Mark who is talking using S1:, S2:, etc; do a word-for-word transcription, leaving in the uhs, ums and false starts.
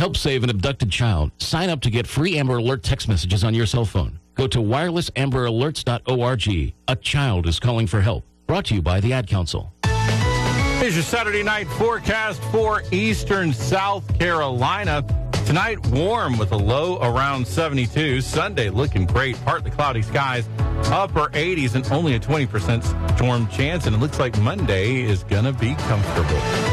S1: Help save an abducted child. Sign up to get free Amber Alert text messages on your cell phone. Go to wireless amber alerts dot org. A child is calling for help. Brought to you by the Ad Council.
S2: Here's your Saturday night forecast for eastern South Carolina. Tonight, warm with a low around seventy-two. Sunday, looking great. Partly cloudy skies, upper eighties, and only a twenty percent storm chance. And it looks like Monday is going to be comfortable.